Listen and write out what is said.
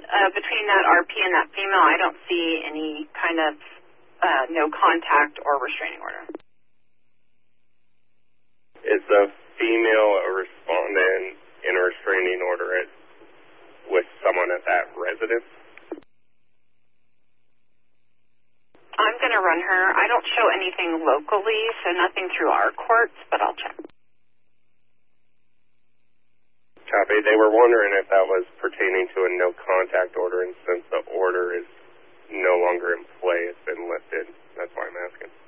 between that RP and that female, I don't see any kind of no contact or restraining order. Is the female a respondent in a restraining order with someone at that residence? I'm going to run her. I don't show anything locally, so nothing through our courts, but I'll check. Copy. They were wondering if that was pertaining to a no-contact order, and since the order is no longer in play, it's been lifted. That's why I'm asking.